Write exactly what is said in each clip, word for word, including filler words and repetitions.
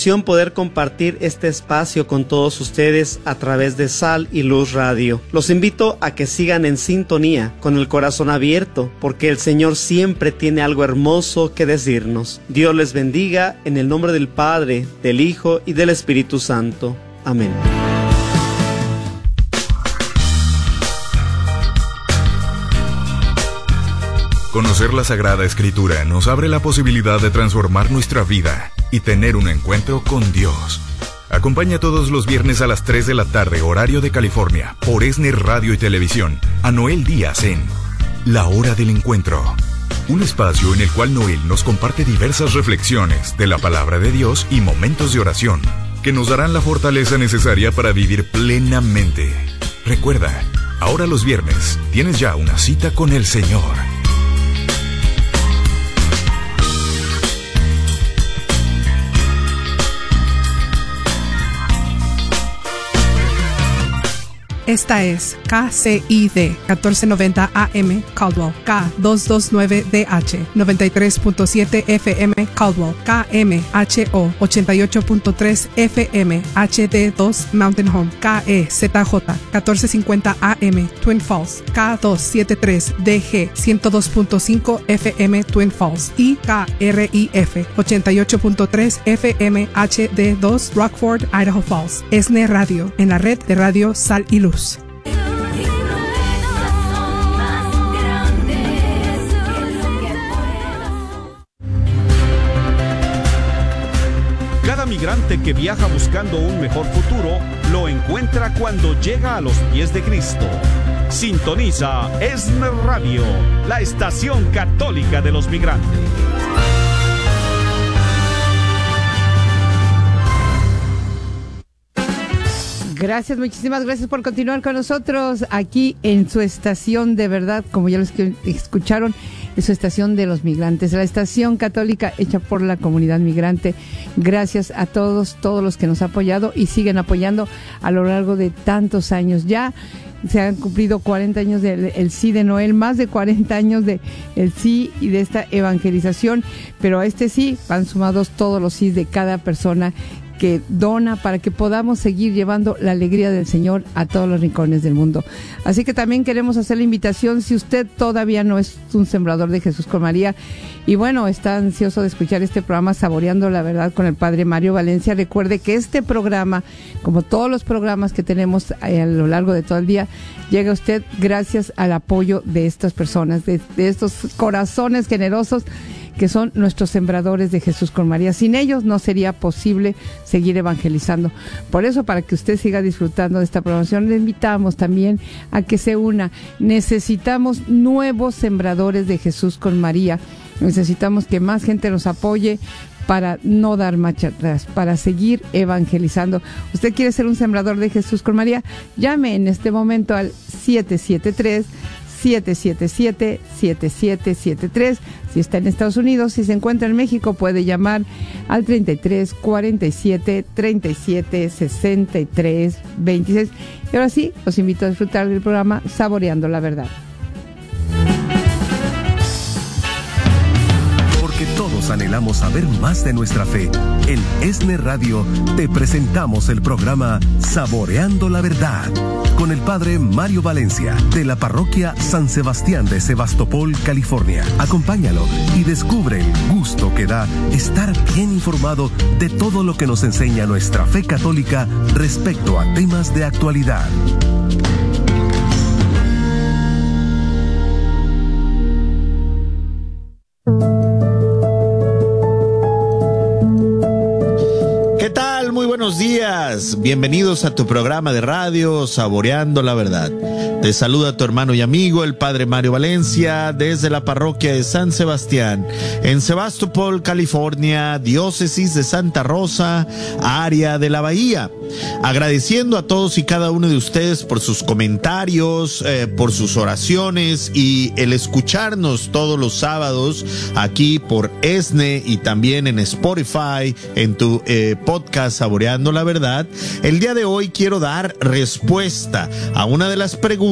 bendición poder compartir este espacio con todos ustedes a través de Sal y Luz Radio. Los invito a que sigan en sintonía, con el corazón abierto, porque el Señor siempre tiene algo hermoso que decirnos. Dios les bendiga en el nombre del Padre, del Hijo y del Espíritu Santo. Amén. Conocer la Sagrada Escritura nos abre la posibilidad de transformar nuestra vida y tener un encuentro con Dios. Acompaña todos los viernes a las tres de la tarde, horario de California, por ESNE Radio y Televisión, a Noel Díaz en La Hora del Encuentro. Un espacio en el cual Noel nos comparte diversas reflexiones de la palabra de Dios y momentos de oración que nos darán la fortaleza necesaria para vivir plenamente. Recuerda, ahora los viernes tienes ya una cita con el Señor. Esta es K C I D catorce noventa A M Caldwell, K doscientos veintinueve D H noventa y tres punto siete F M Caldwell, K M H O ochenta y ocho punto tres F M H D dos Mountain Home, K E Z J catorce cincuenta A M Twin Falls, K doscientos setenta y tres D G ciento dos punto cinco F M Twin Falls y K R I F ochenta y ocho punto tres F M H D dos Rockford, Idaho Falls. ESNE Radio, en la red de Radio Sal y Luz. Cada migrante que viaja buscando un mejor futuro lo encuentra cuando llega a los pies de Cristo. Sintoniza ESNE Radio, la estación católica de los migrantes. Gracias, muchísimas gracias por continuar con nosotros aquí en su estación de verdad, como ya los que escucharon, es su estación de los migrantes, la estación católica hecha por la comunidad migrante. Gracias a todos, todos los que nos han apoyado y siguen apoyando a lo largo de tantos años. Ya se han cumplido cuarenta años del el sí de Noel, más de cuarenta años de el sí y de esta evangelización, pero a este sí van sumados todos los sí de cada persona que dona para que podamos seguir llevando la alegría del Señor a todos los rincones del mundo. Así que también queremos hacer la invitación, si usted todavía no es un sembrador de Jesús con María y bueno, está ansioso de escuchar este programa Saboreando la Verdad con el Padre Mario Valencia, recuerde que este programa, como todos los programas que tenemos a lo largo de todo el día, llega a usted gracias al apoyo de estas personas, de, de estos corazones generosos que son nuestros sembradores de Jesús con María. Sin ellos no sería posible seguir evangelizando. Por eso, para que usted siga disfrutando de esta programación, le invitamos también a que se una. Necesitamos nuevos sembradores de Jesús con María. Necesitamos que más gente nos apoye para no dar marcha atrás, para seguir evangelizando. ¿Usted quiere ser un sembrador de Jesús con María? Llame en este momento al siete siete tres, siete siete siete, siete siete siete tres. Si está en Estados Unidos, si se encuentra en México, puede llamar al treinta y tres, cuarenta y siete, treinta y siete, sesenta y tres, veintiséis. Y ahora sí, los invito a disfrutar del programa Saboreando la Verdad. Porque todos anhelamos saber más de nuestra fe. En ESNE Radio te presentamos el programa Saboreando la Verdad con el Padre Mario Valencia de la Parroquia San Sebastián de Sebastopol, California. Acompáñalo y descubre el gusto que da estar bien informado de todo lo que nos enseña nuestra fe católica respecto a temas de actualidad. Muy buenos días, bienvenidos a tu programa de radio Saboreando la Verdad. Te saluda tu hermano y amigo el Padre Mario Valencia desde la parroquia de San Sebastián en Sebastopol, California, diócesis de Santa Rosa, área de la Bahía. Agradeciendo a todos y cada uno de ustedes por sus comentarios, eh, por sus oraciones y el escucharnos todos los sábados aquí por ESNE y también en Spotify, en tu eh, podcast Saboreando la Verdad. El día de hoy quiero dar respuesta a una de las preguntas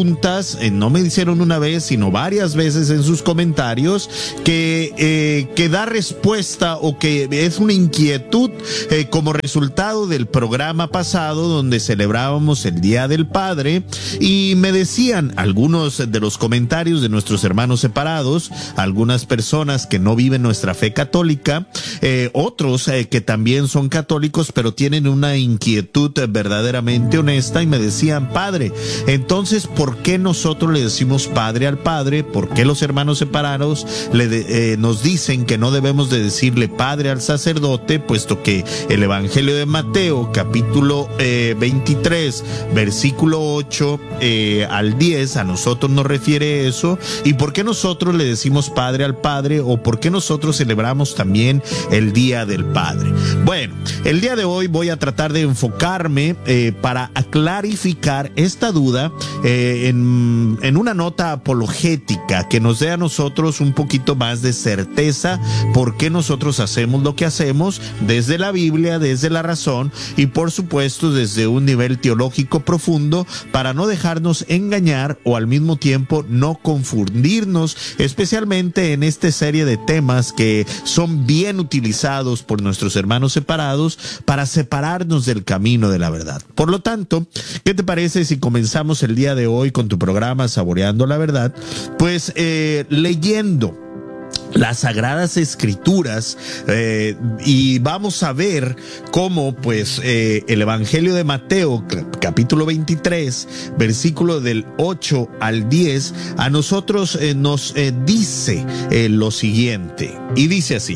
preguntas, eh, no me hicieron una vez, sino varias veces en sus comentarios, que, eh, que da respuesta o que es una inquietud eh, como resultado del programa pasado donde celebrábamos el Día del Padre, y me decían algunos de los comentarios de nuestros hermanos separados, algunas personas que no viven nuestra fe católica, eh, otros eh, que también son católicos pero tienen una inquietud verdaderamente honesta, y me decían: Padre, entonces ¿por qué nosotros le decimos Padre al Padre? ¿Por qué los hermanos separados le de, eh, nos dicen que no debemos de decirle Padre al sacerdote, puesto que el Evangelio de Mateo capítulo eh, veintitrés versículo ocho eh, al diez a nosotros nos refiere eso? ¿Y por qué nosotros le decimos Padre al Padre, o por qué nosotros celebramos también el Día del Padre? Bueno, el día de hoy voy a tratar de enfocarme eh, para clarificar esta duda eh, en, en una nota apologética que nos dé a nosotros un poquito más de certeza por qué nosotros hacemos lo que hacemos desde la Biblia, desde la razón y por supuesto desde un nivel teológico profundo, para no dejarnos engañar o al mismo tiempo no confundirnos, especialmente en esta serie de temas que son bien utilizados por nuestros hermanos separados para separarnos del camino de la verdad. Por lo tanto, ¿qué te parece si comenzamos el día de hoy con tu programa Saboreando la Verdad? Pues eh, leyendo las Sagradas Escrituras eh, y vamos a ver cómo pues eh, el Evangelio de Mateo capítulo veintitrés versículo del ocho al diez a nosotros eh, nos eh, dice eh, lo siguiente, y dice así: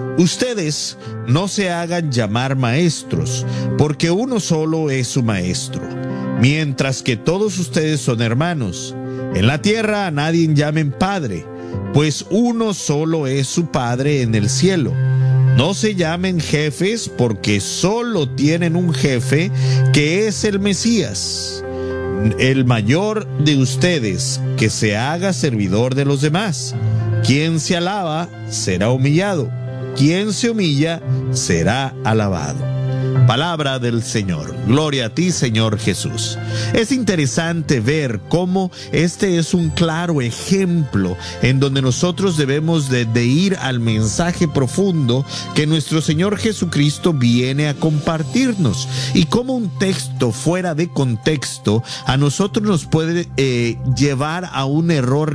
ustedes no se hagan llamar maestros, porque uno solo es su maestro, mientras que todos ustedes son hermanos. En la tierra a nadie llamen padre, pues uno solo es su Padre en el cielo. No se llamen jefes, porque solo tienen un jefe, que es el Mesías. El mayor de ustedes que se haga servidor de los demás. Quien se alaba será humillado, quien se humilla será alabado. Palabra del Señor. Gloria a ti, Señor Jesús. Es interesante ver cómo este es un claro ejemplo en donde nosotros debemos de, de ir al mensaje profundo que nuestro Señor Jesucristo viene a compartirnos, y cómo un texto fuera de contexto a nosotros nos puede eh, llevar a un error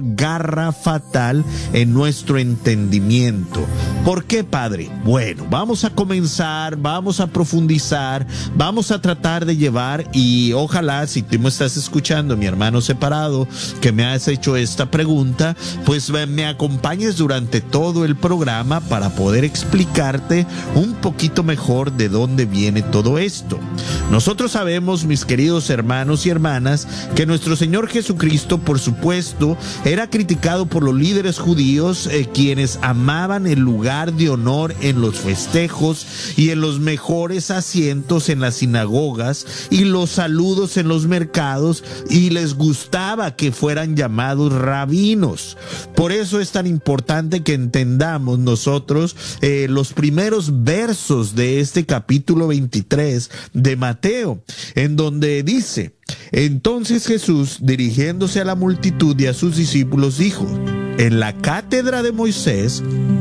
garrafal en nuestro entendimiento. ¿Por qué, Padre? Bueno, vamos a comenzar, vamos a profundizar, vamos a tratar de llevar, y ojalá si tú me estás escuchando, mi hermano separado, que me has hecho esta pregunta, pues me acompañes durante todo el programa para poder explicarte un poquito mejor de dónde viene todo esto. Nosotros sabemos, mis queridos hermanos y hermanas, que nuestro Señor Jesucristo, por supuesto, era criticado por los líderes judíos, eh, quienes amaban el lugar de honor en los festejos y en los mejores asientos en las sinagogas y los saludos en los mercados, y les gustaba que fueran llamados rabinos. Por eso es tan importante que entendamos nosotros eh, los primeros versos de este capítulo veintitrés de Mateo, en donde dice: entonces Jesús, dirigiéndose a la multitud y a sus discípulos, dijo: en la cátedra de Moisés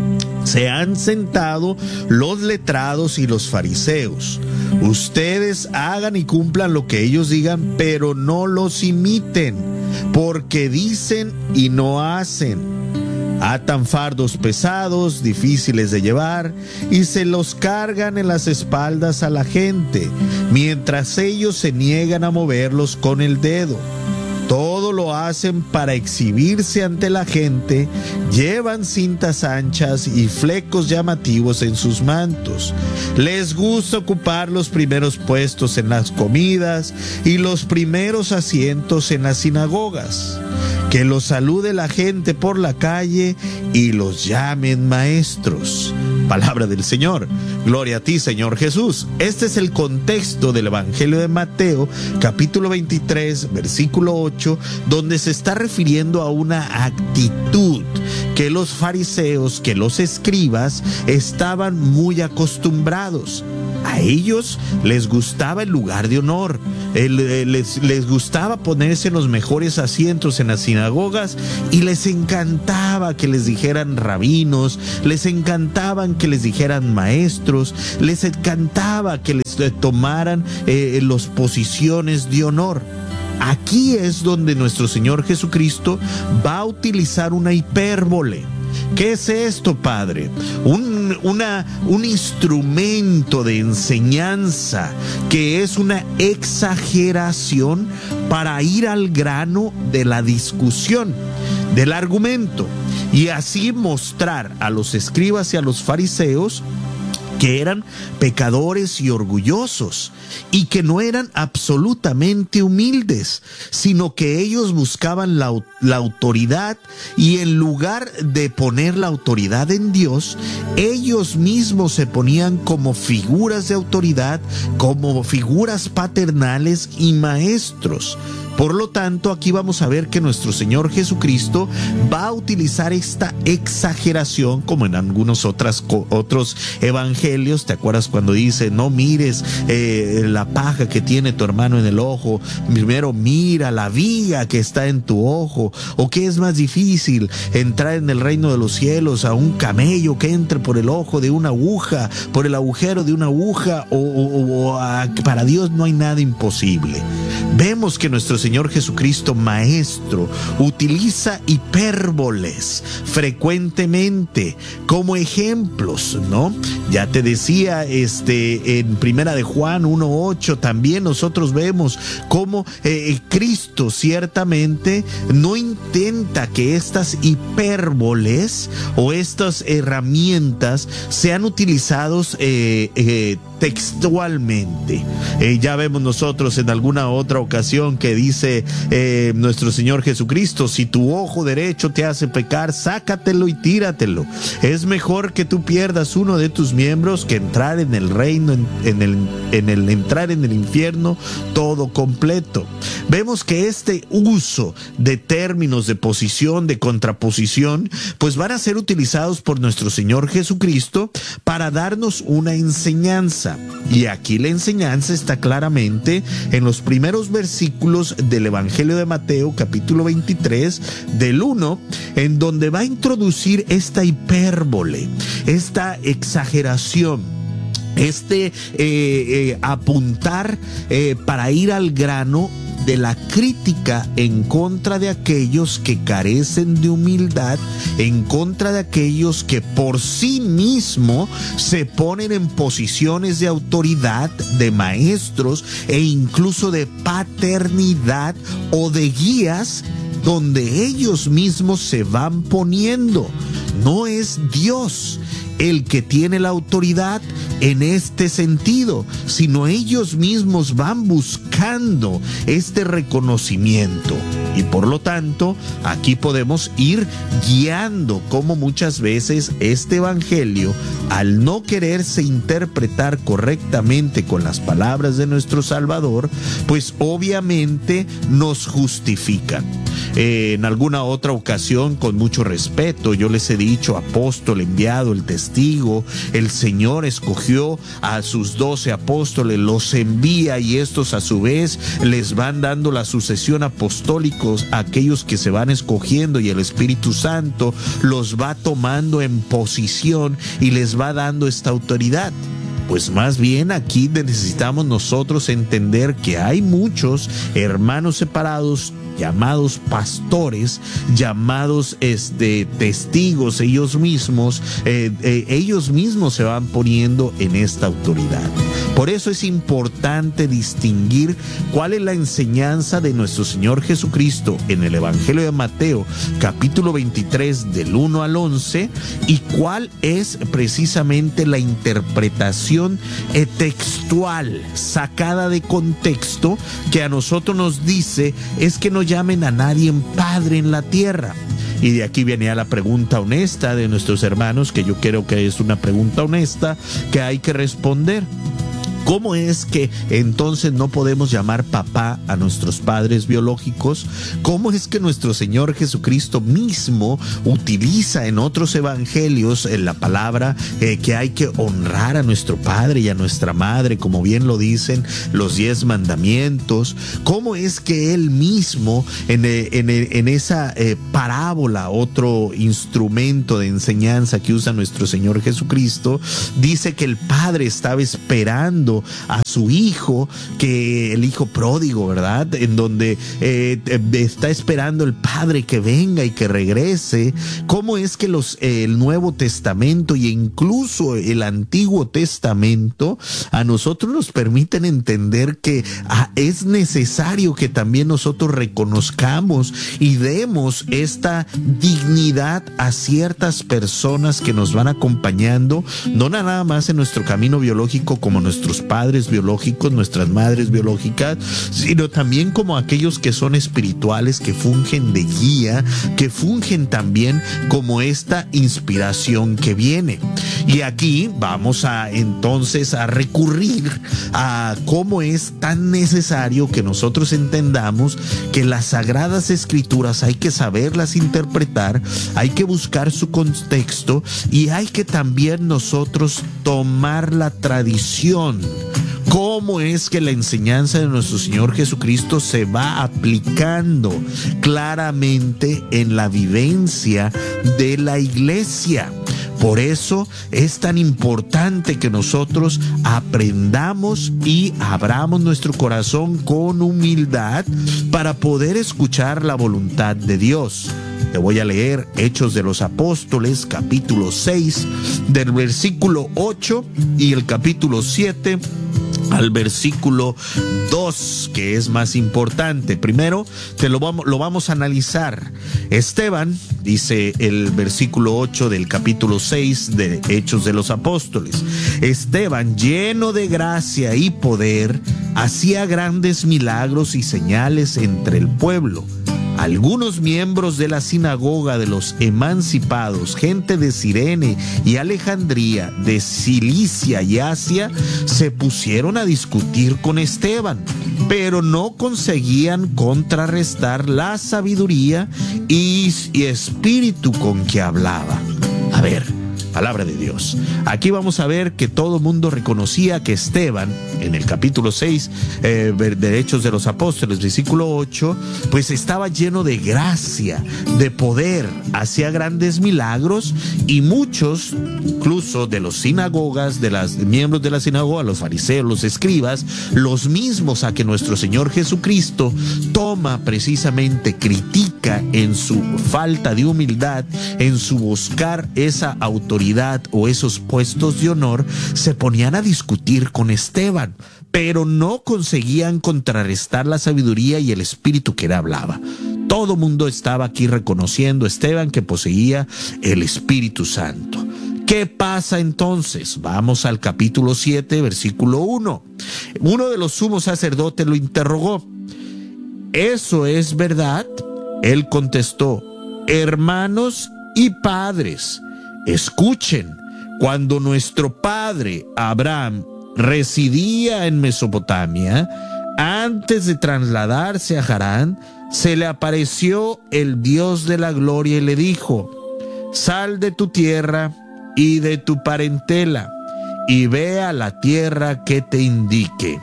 se han sentado los letrados y los fariseos. Ustedes hagan y cumplan lo que ellos digan, pero no los imiten, porque dicen y no hacen. Atan fardos pesados, difíciles de llevar, y se los cargan en las espaldas a la gente, mientras ellos se niegan a moverlos con el dedo. Todo lo hacen para exhibirse ante la gente, llevan cintas anchas y flecos llamativos en sus mantos. Les gusta ocupar los primeros puestos en las comidas y los primeros asientos en las sinagogas. Que los salude la gente por la calle y los llamen maestros. Palabra del Señor. Gloria a ti, Señor Jesús. Este es el contexto del Evangelio de Mateo, capítulo veintitrés, versículo ocho, donde se está refiriendo a una actitud que los fariseos, que los escribas estaban muy acostumbrados. A ellos les gustaba el lugar de honor, el, les, les gustaba ponerse en los mejores asientos en las sinagogas y les encantaba que les dijeran rabinos, les encantaban que les dijeran maestros, les encantaba que les tomaran eh, las posiciones de honor. Aquí es donde nuestro Señor Jesucristo va a utilizar una hipérbole. ¿Qué es esto, Padre? Un, una, un instrumento de enseñanza que es una exageración para ir al grano de la discusión, del argumento, y así mostrar a los escribas y a los fariseos que eran pecadores y orgullosos y que no eran absolutamente humildes, sino que ellos buscaban la, la autoridad, y en lugar de poner la autoridad en Dios, ellos mismos se ponían como figuras de autoridad, como figuras paternales y maestros. Por lo tanto, aquí vamos a ver que nuestro Señor Jesucristo va a utilizar esta exageración, como en algunos otras, otros evangelios. ¿Te acuerdas cuando dice, no mires eh, la paja que tiene tu hermano en el ojo, primero mira la viga que está en tu ojo? ¿O qué es más difícil, entrar en el reino de los cielos a un camello que entre por el ojo de una aguja, por el agujero de una aguja? O, o, o a, para Dios no hay nada imposible. Vemos que nuestro Señor Jesucristo, Maestro, utiliza hipérboles frecuentemente como ejemplos, ¿no? Ya te decía, este, en Primera de Juan uno ocho, también nosotros vemos cómo eh, Cristo ciertamente no intenta que estas hipérboles o estas herramientas sean utilizados eh, eh, textualmente. Eh, ya vemos nosotros en alguna otra ocasión que dice eh, nuestro Señor Jesucristo, si tu ojo derecho te hace pecar, sácatelo y tíratelo. Es mejor que tú pierdas uno de tus miembros que entrar en el reino, en, en, el, en el entrar en el infierno todo completo. Vemos que este uso de términos de posición, de contraposición, pues van a ser utilizados por nuestro Señor Jesucristo para darnos una enseñanza. Y aquí la enseñanza está claramente en los primeros versículos del Evangelio de Mateo, capítulo veintitrés, del uno, en donde va a introducir esta hipérbole, esta exageración, este eh, eh, apuntar eh, para ir al grano de la crítica en contra de aquellos que carecen de humildad, en contra de aquellos que por sí mismos se ponen en posiciones de autoridad, de maestros e incluso de paternidad o de guías, donde ellos mismos se van poniendo. No es Dios el que tiene la autoridad en este sentido, sino ellos mismos van buscando este reconocimiento. Y por lo tanto, aquí podemos ir guiando cómo muchas veces este evangelio, al no quererse interpretar correctamente con las palabras de nuestro Salvador, pues obviamente nos justifican. Eh, en alguna otra ocasión, con mucho respeto, yo les he dicho, apóstol enviado, el testigo, el Señor escogió a sus doce apóstoles, los envía y estos a su vez les van dando la sucesión apostólica a aquellos que se van escogiendo, y el Espíritu Santo los va tomando en posición y les va dando esta autoridad. Pues más bien aquí necesitamos nosotros entender que hay muchos hermanos separados, llamados pastores, llamados este, testigos, ellos mismos, eh, eh, ellos mismos se van poniendo en esta autoridad. Por eso es importante distinguir cuál es la enseñanza de nuestro Señor Jesucristo en el Evangelio de Mateo, capítulo veintitrés, del uno al once, y cuál es precisamente la interpretación eh, textual, sacada de contexto, que a nosotros nos dice es que no llamen a nadie Padre en la tierra. Y de aquí venía la pregunta honesta de nuestros hermanos, que yo creo que es una pregunta honesta que hay que responder. ¿Cómo es que entonces no podemos llamar papá a nuestros padres biológicos? ¿Cómo es que nuestro Señor Jesucristo mismo utiliza en otros evangelios en la palabra eh, que hay que honrar a nuestro padre y a nuestra madre, como bien lo dicen los diez mandamientos? ¿Cómo es que Él mismo en, en, en esa eh, parábola, otro instrumento de enseñanza que usa nuestro Señor Jesucristo, dice que el padre estaba esperando a su hijo, que el hijo pródigo, ¿verdad? En donde eh, está esperando el padre que venga y que regrese? ¿Cómo es que los, eh, el Nuevo Testamento y incluso el Antiguo Testamento a nosotros nos permiten entender que ah, es necesario que también nosotros reconozcamos y demos esta dignidad a ciertas personas que nos van acompañando, no nada más en nuestro camino biológico como nuestros padres biológicos, nuestras madres biológicas, sino también como aquellos que son espirituales, que fungen de guía, que fungen también como esta inspiración que viene. Y aquí vamos a entonces a recurrir a cómo es tan necesario que nosotros entendamos que las Sagradas Escrituras hay que saberlas interpretar, hay que buscar su contexto y hay que también nosotros tomar la tradición. ¿Cómo es que la enseñanza de nuestro Señor Jesucristo se va aplicando claramente en la vivencia de la iglesia? Por eso es tan importante que nosotros aprendamos y abramos nuestro corazón con humildad para poder escuchar la voluntad de Dios. Te voy a leer Hechos de los Apóstoles, capítulo seis, del versículo ocho y el capítulo siete al versículo dos, que es más importante. Primero te lo vamos, lo vamos a analizar. Esteban, dice el versículo ocho del capítulo seis de Hechos de los Apóstoles, Esteban, lleno de gracia y poder, hacía grandes milagros y señales entre el pueblo. Algunos miembros de la sinagoga de los emancipados, gente de Cirene y Alejandría, de Cilicia y Asia, se pusieron a discutir con Esteban, pero no conseguían contrarrestar la sabiduría y, y espíritu con que hablaba. A ver, palabra de Dios. Aquí vamos a ver que todo mundo reconocía que Esteban, en el capítulo seis eh, de Hechos de los Apóstoles, versículo ocho, pues estaba lleno de gracia, de poder, hacía grandes milagros, y muchos, incluso de los sinagogas, de los miembros de la sinagoga, los fariseos, los escribas, los mismos a que nuestro Señor Jesucristo toma precisamente, critica en su falta de humildad, en su buscar esa autoridad o esos puestos de honor, se ponían a discutir con Esteban, pero no conseguían contrarrestar la sabiduría y el espíritu que él hablaba. Todo mundo estaba aquí reconociendo a Esteban que poseía el Espíritu Santo. ¿Qué pasa entonces? Vamos al capítulo siete, versículo uno. Uno de los sumos sacerdotes lo interrogó. ¿Eso es verdad? Él contestó: hermanos y padres, escuchen, cuando nuestro padre Abraham residía en Mesopotamia, antes de trasladarse a Harán, se le apareció el Dios de la gloria y le dijo: sal de tu tierra y de tu parentela y ve a la tierra que te indique.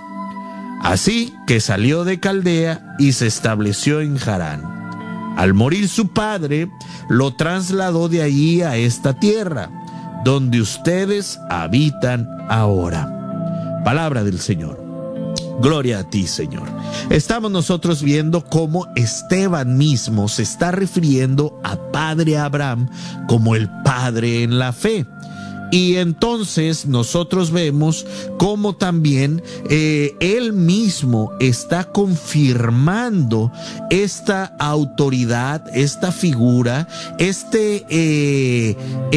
Así que salió de Caldea y se estableció en Harán. Al morir su padre, lo trasladó de allí a esta tierra, donde ustedes habitan ahora. Palabra del Señor. Gloria a ti, Señor. Estamos nosotros viendo cómo Esteban mismo se está refiriendo a Padre Abraham como el Padre en la fe. Y entonces nosotros vemos cómo también eh, él mismo está confirmando esta autoridad, esta figura, este eh,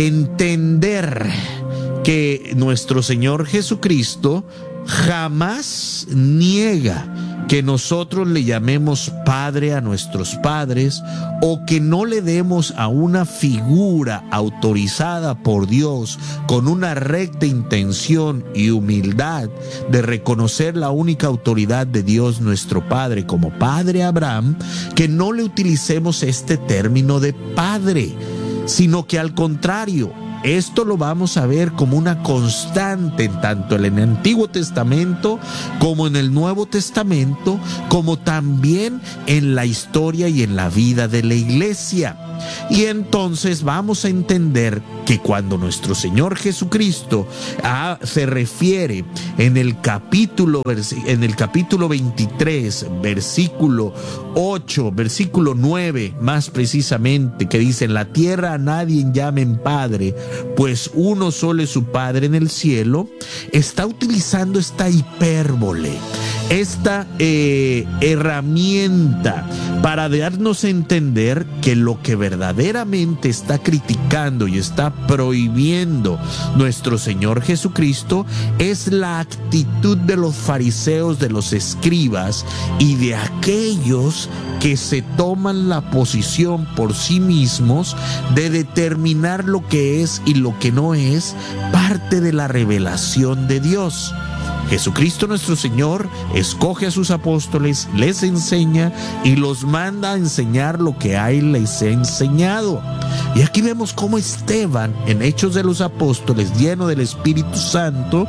entender que nuestro Señor Jesucristo jamás niega que nosotros le llamemos padre a nuestros padres o que no le demos a una figura autorizada por Dios con una recta intención y humildad de reconocer la única autoridad de Dios nuestro Padre como Padre Abraham, que no le utilicemos este término de padre, sino que al contrario, esto lo vamos a ver como una constante en tanto en el Antiguo Testamento como en el Nuevo Testamento, como también en la historia y en la vida de la iglesia. Y entonces vamos a entender que cuando nuestro Señor Jesucristo ah, se refiere en el capítulo en el capítulo veintitrés, versículo ocho, versículo nueve más precisamente, que dice: en la tierra a nadie llamen padre, pues uno solo es su Padre en el cielo, está utilizando esta hipérbole, esta eh, herramienta para darnos a entender que lo que verdaderamente está criticando y está prohibiendo nuestro Señor Jesucristo es la actitud de los fariseos, de los escribas y de aquellos que se toman la posición por sí mismos de determinar lo que es y lo que no es parte de la revelación de Dios. Jesucristo nuestro Señor escoge a sus apóstoles, les enseña y los manda a enseñar lo que a Él les ha enseñado. Y aquí vemos cómo Esteban, en Hechos de los Apóstoles, lleno del Espíritu Santo,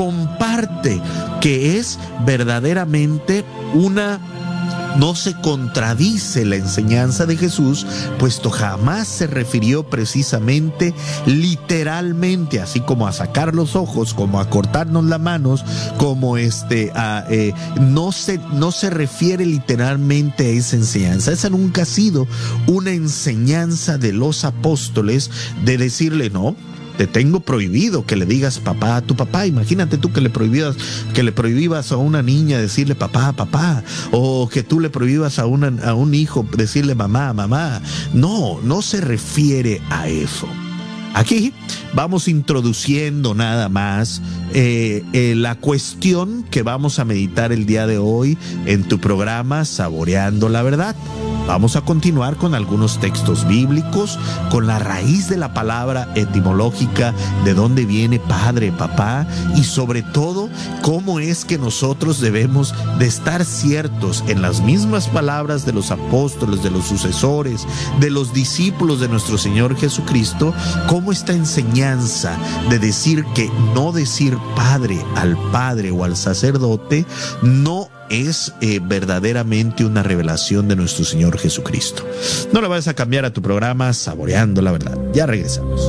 comparte que es verdaderamente una... no se contradice la enseñanza de Jesús, puesto jamás se refirió precisamente literalmente, así como a sacar los ojos, como a cortarnos las manos, como este, a, eh, no se, no se refiere literalmente a esa enseñanza. Esa nunca ha sido una enseñanza de los apóstoles de decirle no. Te tengo prohibido que le digas papá a tu papá. Imagínate tú que le prohibías, que le prohibas a una niña decirle papá, papá, o que tú le prohibas a, una, a un hijo decirle mamá, mamá. No, no se refiere a eso. Aquí vamos introduciendo nada más eh, eh, la cuestión que vamos a meditar el día de hoy en tu programa Saboreando la Verdad. Vamos a continuar con algunos textos bíblicos, con la raíz de la palabra etimológica, de dónde viene padre, papá, y sobre todo, cómo es que nosotros debemos de estar ciertos en las mismas palabras de los apóstoles, de los sucesores, de los discípulos de nuestro Señor Jesucristo, cómo esta enseñanza de decir que no decir padre al padre o al sacerdote no es eh, verdaderamente una revelación de nuestro Señor Jesucristo. No le vayas a cambiar a tu programa Saboreando la Verdad. Ya regresamos.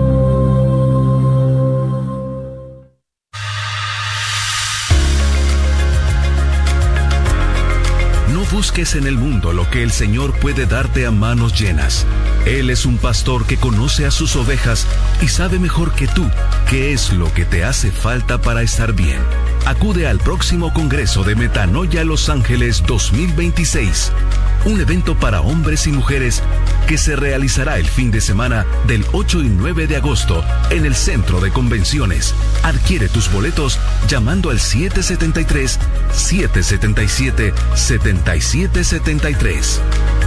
No busques en el mundo lo que el Señor puede darte a manos llenas. Él es un pastor que conoce a sus ovejas y sabe mejor que tú qué es lo que te hace falta para estar bien. Acude al próximo Congreso de Metanoia Los Ángeles dos mil veintiséis, un evento para hombres y mujeres que se realizará el fin de semana del ocho y nueve de agosto en el Centro de Convenciones. Adquiere tus boletos llamando al siete siete tres, siete siete siete, siete siete siete tres.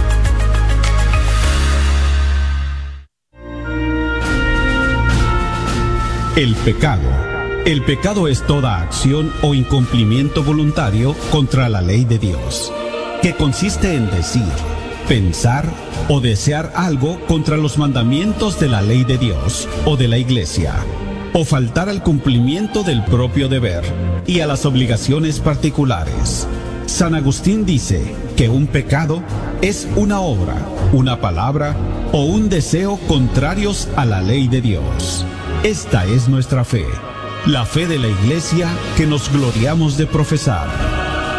El pecado. El pecado es toda acción o incumplimiento voluntario contra la ley de Dios, que consiste en decir, pensar o desear algo contra los mandamientos de la ley de Dios o de la Iglesia, o faltar al cumplimiento del propio deber y a las obligaciones particulares. San Agustín dice que un pecado es una obra, una palabra o un deseo contrarios a la ley de Dios. Esta es nuestra fe, la fe de la Iglesia que nos gloriamos de profesar.